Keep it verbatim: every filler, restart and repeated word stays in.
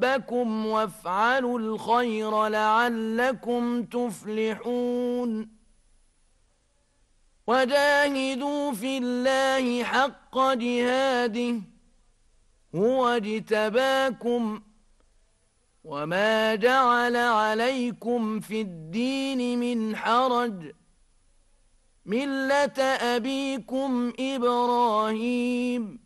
ربكم وافعلوا الخير لعلكم تفلحون وجاهدوا في الله حق جهاده هو اجتباكم وما جعل عليكم في الدين من حرج ملة أبيكم إبراهيم